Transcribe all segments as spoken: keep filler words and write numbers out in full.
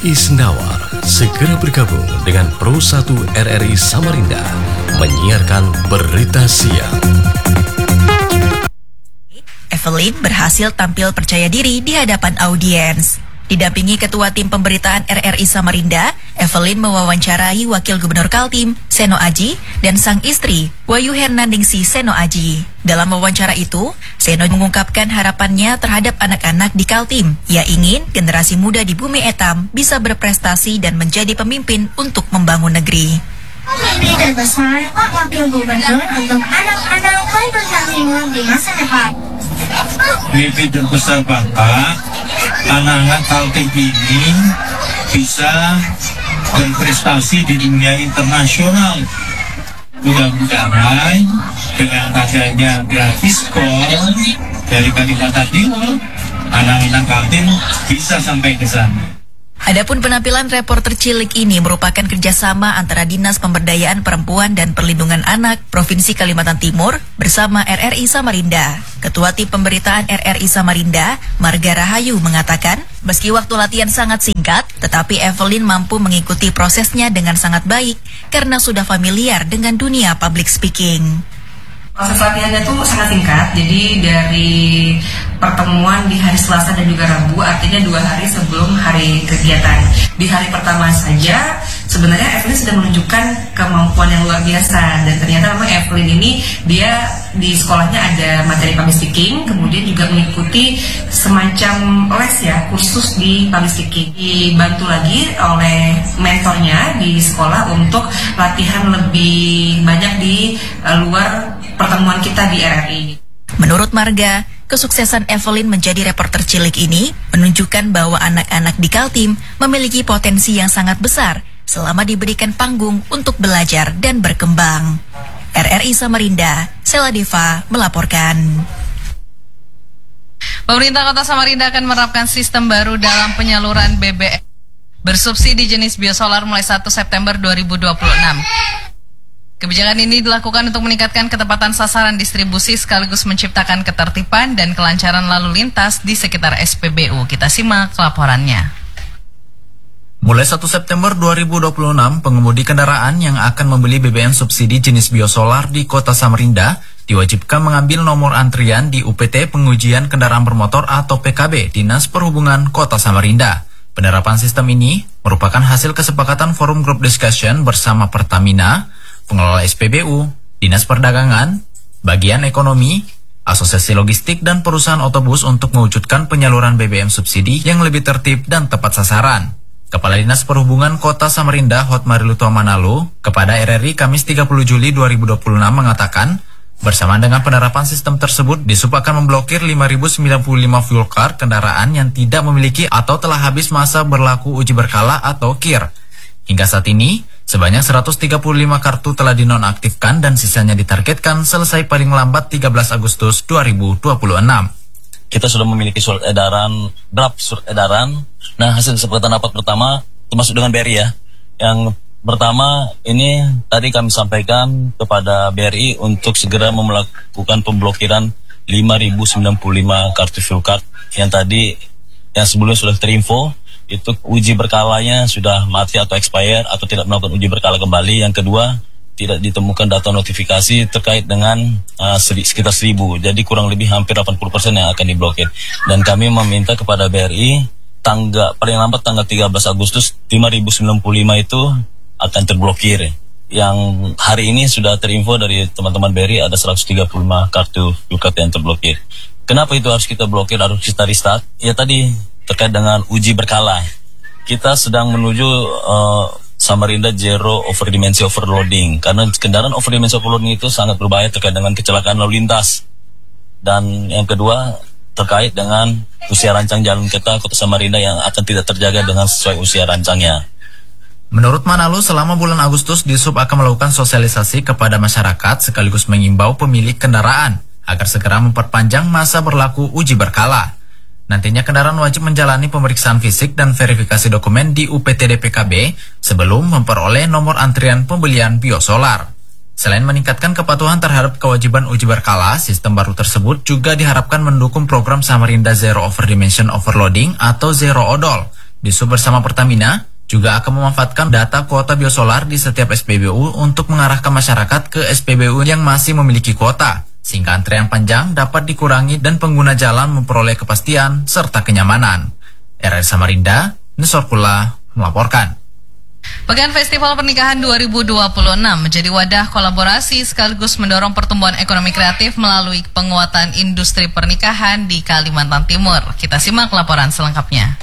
I Sendawar segera bergabung dengan Pro satu R R I Samarinda menyiarkan berita siang. Evelyn berhasil tampil percaya diri di hadapan audiens. Didampingi Ketua Tim Pemberitaan R R I Samarinda, Evelyn mewawancarai Wakil Gubernur Kaltim, Seno Aji, dan sang istri, Wahyu Hernandingsi Seno Aji. Dalam wawancara itu, Seno mengungkapkan harapannya terhadap anak-anak di Kaltim. Ia ingin generasi muda di Bumi Etam bisa berprestasi dan menjadi pemimpin untuk membangun negeri. Mimpi terbesar Pak Wakil Gubernur untuk anak-anak Kaltim Timur di masa depan. Mimpi terbesar Bapak, anak-anak Kaltim ini bisa berprestasi di dunia internasional. Mudah-mudahan dengan adanya Gratiskor dari Kalimantan Timur, anak-anak Kaltim bisa sampai ke sana. Adapun penampilan reporter cilik ini merupakan kerjasama antara Dinas Pemberdayaan Perempuan dan Perlindungan Anak Provinsi Kalimantan Timur bersama R R I Samarinda. Ketua Tim Pemberitaan R R I Samarinda, Marga Rahayu, mengatakan, meski waktu latihan sangat singkat, tetapi Evelyn mampu mengikuti prosesnya dengan sangat baik karena sudah familiar dengan dunia public speaking. Proses latihannya tuh sangat singkat, jadi dari pertemuan di hari Selasa dan juga Rabu, artinya dua hari sebelum hari kegiatan. Di hari pertama saja, sebenarnya Evelyn sudah menunjukkan kemampuan yang luar biasa, dan ternyata memang Evelyn ini, dia di sekolahnya ada materi public speaking, kemudian juga mengikuti semacam les ya, kursus di public speaking. Dibantu lagi oleh mentornya di sekolah untuk latihan lebih banyak di uh, luar pertemuan kita di R R I. Menurut Marga, kesuksesan Evelyn menjadi reporter cilik ini menunjukkan bahwa anak-anak di Kaltim memiliki potensi yang sangat besar selama diberikan panggung untuk belajar dan berkembang. R R I Samarinda, Sela Deva melaporkan. Pemerintah Kota Samarinda akan menerapkan sistem baru dalam penyaluran B B M bersubsidi jenis biosolar mulai satu September dua ribu dua puluh enam. Kebijakan ini dilakukan untuk meningkatkan ketepatan sasaran distribusi sekaligus menciptakan ketertiban dan kelancaran lalu lintas di sekitar S P B U. Kita simak laporannya. Mulai satu September dua ribu dua puluh enam, pengemudi kendaraan yang akan membeli B B M subsidi jenis biosolar di Kota Samarinda diwajibkan mengambil nomor antrian di U P T Pengujian Kendaraan Bermotor atau P K B Dinas Perhubungan Kota Samarinda. Penerapan sistem ini merupakan hasil kesepakatan Forum Group Discussion bersama Pertamina, pengelola S P B U, Dinas Perdagangan, Bagian Ekonomi, Asosiasi Logistik, dan perusahaan otobus untuk mewujudkan penyaluran B B M subsidi yang lebih tertib dan tepat sasaran. Kepala Dinas Perhubungan Kota Samarinda, Hotmariluto Manalo, kepada R R I Kamis tiga puluh Juli dua ribu dua puluh enam mengatakan, bersamaan dengan penerapan sistem tersebut, Disub akan memblokir lima ribu sembilan puluh lima fuel card kendaraan yang tidak memiliki atau telah habis masa berlaku uji berkala atau K I R. Hingga saat ini, sebanyak seratus tiga puluh lima kartu telah dinonaktifkan dan sisanya ditargetkan selesai paling lambat tiga belas Agustus dua ribu dua puluh enam. Kita sudah memiliki surat edaran, draft surat edaran. Nah, hasil kesepakatan rapat pertama, termasuk dengan B R I ya. Yang pertama, ini tadi kami sampaikan kepada B R I untuk segera melakukan pemblokiran lima ribu sembilan puluh lima kartu fuel card yang tadi, yang sebelumnya sudah terinfo, itu uji berkalanya sudah mati atau expire atau tidak melakukan uji berkala kembali. Yang kedua, tidak ditemukan data notifikasi terkait dengan uh, seri, sekitar seribu. Jadi kurang lebih hampir delapan puluh persen yang akan diblokir. Dan kami meminta kepada B R I, tanggal paling lambat tanggal tiga belas Agustus, lima ribu sembilan puluh lima itu akan terblokir. Yang hari ini sudah terinfo dari teman-teman B R I ada seratus tiga puluh lima kartu fuel card yang terblokir. Kenapa itu harus kita blokir, harus kita restart? Ya tadi, terkait dengan uji berkala. Kita sedang menuju uh, Samarinda Zero Overdimensi Overloading, karena kendaraan overdimensi overloading itu sangat berbahaya terkait dengan kecelakaan lalu lintas. Dan yang kedua, terkait dengan usia rancang jalan kita Kota Samarinda yang akan tidak terjaga dengan sesuai usia rancangnya. Menurut Manalo, selama bulan Agustus, Disub akan melakukan sosialisasi kepada masyarakat sekaligus mengimbau pemilik kendaraan agar segera memperpanjang masa berlaku uji berkala. Nantinya kendaraan wajib menjalani pemeriksaan fisik dan verifikasi dokumen di U P T D P K B sebelum memperoleh nomor antrian pembelian biosolar. Selain meningkatkan kepatuhan terhadap kewajiban uji berkala, sistem baru tersebut juga diharapkan mendukung program Samarinda Zero Overdimension Overloading atau Zero Odol Disub bersama Pertamina juga akan memanfaatkan data kuota biosolar di setiap S P B U untuk mengarahkan masyarakat ke S P B U yang masih memiliki kuota, sehingga antrean panjang dapat dikurangi dan pengguna jalan memperoleh kepastian serta kenyamanan. R R I Samarinda, Nesorkula melaporkan. Pekan Festival Pernikahan dua ribu dua puluh enam menjadi wadah kolaborasi sekaligus mendorong pertumbuhan ekonomi kreatif melalui penguatan industri pernikahan di Kalimantan Timur. Kita simak laporan selengkapnya.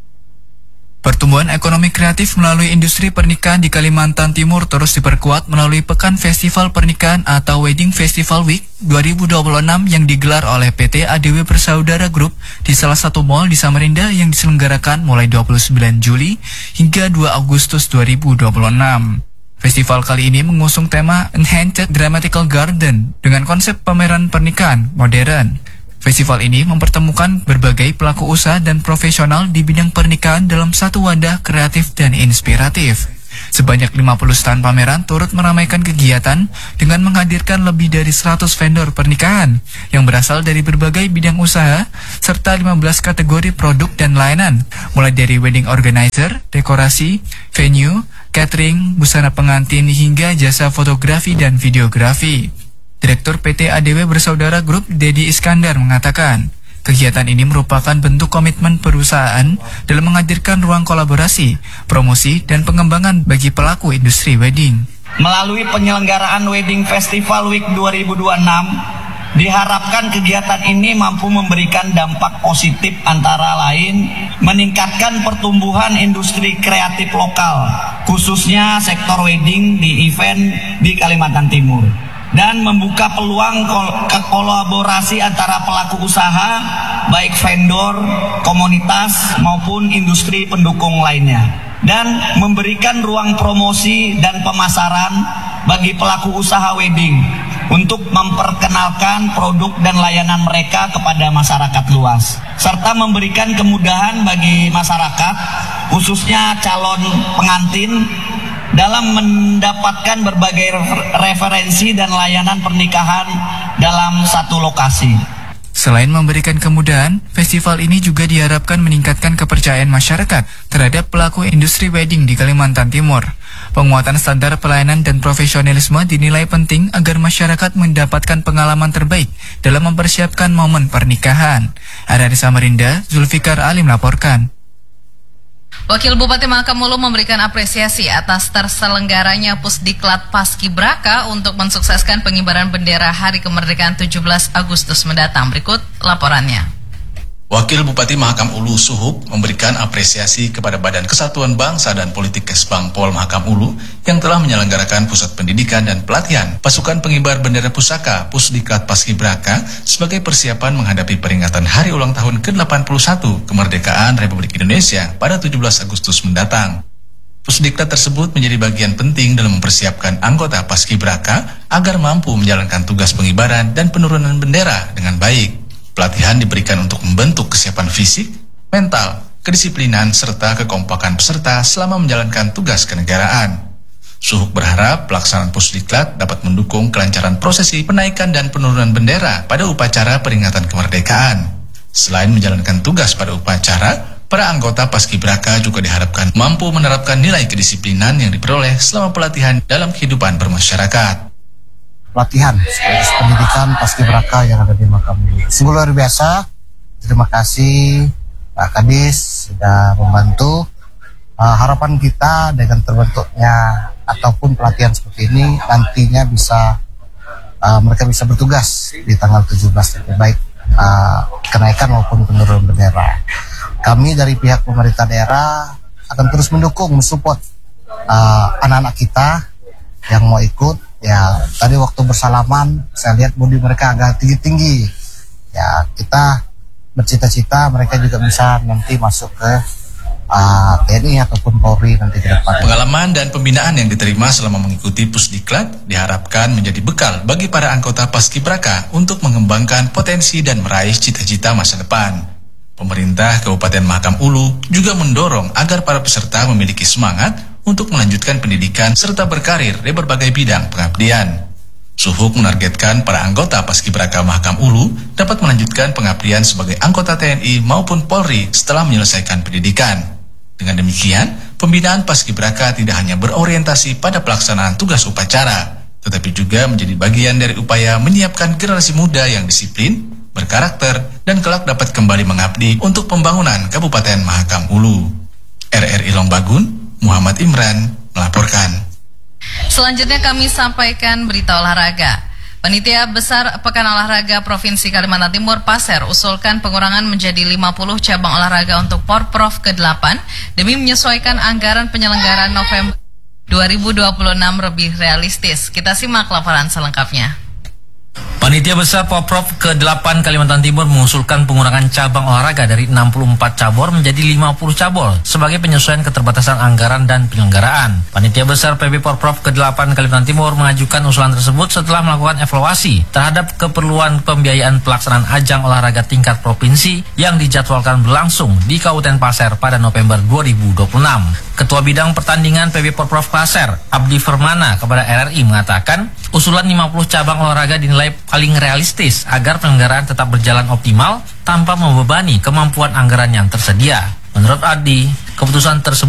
Pertumbuhan ekonomi kreatif melalui industri pernikahan di Kalimantan Timur terus diperkuat melalui Pekan Festival Pernikahan atau Wedding Festival Week dua ribu dua puluh enam yang digelar oleh P T A D W Bersaudara Group di salah satu mall di Samarinda yang diselenggarakan mulai dua puluh sembilan Juli hingga dua Agustus dua ribu dua puluh enam. Festival kali ini mengusung tema Enhanced Dramatical Garden dengan konsep pameran pernikahan modern. Festival ini mempertemukan berbagai pelaku usaha dan profesional di bidang pernikahan dalam satu wadah kreatif dan inspiratif. Sebanyak lima puluh stand pameran turut meramaikan kegiatan dengan menghadirkan lebih dari seratus vendor pernikahan yang berasal dari berbagai bidang usaha serta lima belas kategori produk dan layanan, mulai dari wedding organizer, dekorasi, venue, catering, busana pengantin hingga jasa fotografi dan videografi. Direktur P T A D W Bersaudara Group, Dedi Iskandar, mengatakan, kegiatan ini merupakan bentuk komitmen perusahaan dalam menghadirkan ruang kolaborasi, promosi, dan pengembangan bagi pelaku industri wedding. Melalui penyelenggaraan Wedding Festival Week dua ribu dua puluh enam, diharapkan kegiatan ini mampu memberikan dampak positif antara lain meningkatkan pertumbuhan industri kreatif lokal, khususnya sektor wedding di event di Kalimantan Timur, dan membuka peluang kol- kolaborasi antara pelaku usaha, baik vendor, komunitas, maupun industri pendukung lainnya, dan memberikan ruang promosi dan pemasaran bagi pelaku usaha wedding untuk memperkenalkan produk dan layanan mereka kepada masyarakat luas, serta memberikan kemudahan bagi masyarakat, khususnya calon pengantin, dalam mendapatkan berbagai referensi dan layanan pernikahan dalam satu lokasi. Selain memberikan kemudahan, festival ini juga diharapkan meningkatkan kepercayaan masyarakat terhadap pelaku industri wedding di Kalimantan Timur. Penguatan standar pelayanan dan profesionalisme dinilai penting agar masyarakat mendapatkan pengalaman terbaik dalam mempersiapkan momen pernikahan. R R I Samarinda, Zulfikar Ali melaporkan. Wakil Bupati Mahakam Ulu memberikan apresiasi atas terselenggaranya Pusdiklat Paskibraka untuk mensukseskan pengibaran bendera Hari Kemerdekaan tujuh belas Agustus mendatang. Berikut laporannya. Wakil Bupati Mahakam Ulu Suhub memberikan apresiasi kepada Badan Kesatuan Bangsa dan Politik Kesbang Pol Mahakam Ulu yang telah menyelenggarakan pusat pendidikan dan pelatihan pasukan pengibar bendera pusaka Pusdiklat Paskibraka sebagai persiapan menghadapi peringatan hari ulang tahun ke delapan puluh satu kemerdekaan Republik Indonesia pada tujuh belas Agustus mendatang. Pusdiklat tersebut menjadi bagian penting dalam mempersiapkan anggota Paskibraka agar mampu menjalankan tugas pengibaran dan penurunan bendera dengan baik. Pelatihan diberikan untuk membentuk kesiapan fisik, mental, kedisiplinan, serta kekompakan peserta selama menjalankan tugas kenegaraan. Suhuk berharap pelaksanaan Pusdiklat dapat mendukung kelancaran prosesi penaikan dan penurunan bendera pada upacara peringatan kemerdekaan. Selain menjalankan tugas pada upacara, para anggota Paskibraka juga diharapkan mampu menerapkan nilai kedisiplinan yang diperoleh selama pelatihan dalam kehidupan bermasyarakat. Pelatihan sekaligus pendidikan Paskibraka yang ada di Mahakam Ulu. Sungguh luar biasa. Terima kasih Pak Kadis sudah membantu. Uh, harapan kita dengan terbentuknya ataupun pelatihan seperti ini nantinya bisa uh, mereka bisa bertugas di tanggal tujuh belas, baik uh, kenaikan maupun penurunan bendera. Kami dari pihak pemerintah daerah akan terus mendukung, mensupport uh, anak-anak kita yang mau ikut. Ya, tadi waktu bersalaman saya lihat bodi mereka agak tinggi-tinggi. Ya, kita bercita-cita mereka juga bisa nanti masuk ke uh, T N I ataupun Polri nanti ke depan. Pengalaman dan pembinaan yang diterima selama mengikuti Pusdiklat diharapkan menjadi bekal bagi para anggota Paskibraka untuk mengembangkan potensi dan meraih cita-cita masa depan. Pemerintah Kabupaten Mahakam Ulu juga mendorong agar para peserta memiliki semangat untuk melanjutkan pendidikan serta berkarir di berbagai bidang pengabdian. Suhuk menargetkan para anggota Paskibraka Mahakam Ulu dapat melanjutkan pengabdian sebagai anggota T N I maupun Polri setelah menyelesaikan pendidikan. Dengan demikian, pembinaan Paskibraka tidak hanya berorientasi pada pelaksanaan tugas upacara, tetapi juga menjadi bagian dari upaya menyiapkan generasi muda yang disiplin, berkarakter, dan kelak dapat kembali mengabdi untuk pembangunan Kabupaten Mahakam Ulu. R R I Lombagun, Muhammad Imran melaporkan. Selanjutnya kami sampaikan berita olahraga. Panitia Besar Pekan Olahraga Provinsi Kalimantan Timur Paser usulkan pengurangan menjadi lima puluh cabang olahraga untuk Porprov ke delapan demi menyesuaikan anggaran penyelenggaraan November dua ribu dua puluh enam lebih realistis. Kita simak laporan selengkapnya. Panitia Besar Porprov ke delapan Kalimantan Timur mengusulkan pengurangan cabang olahraga dari enam puluh empat cabur menjadi lima puluh cabur sebagai penyesuaian keterbatasan anggaran dan penyelenggaraan. Panitia Besar P B Porprov ke delapan Kalimantan Timur mengajukan usulan tersebut setelah melakukan evaluasi terhadap keperluan pembiayaan pelaksanaan ajang olahraga tingkat provinsi yang dijadwalkan berlangsung di Kabupaten Paser pada November dua ribu dua puluh enam. Ketua Bidang Pertandingan P B Porprov Paser, Abdi Firmana, kepada R R I mengatakan, usulan lima puluh cabang olahraga dinilai paling realistis agar penyelenggaraan tetap berjalan optimal tanpa membebani kemampuan anggaran yang tersedia. Menurut Abdi, keputusan tersebut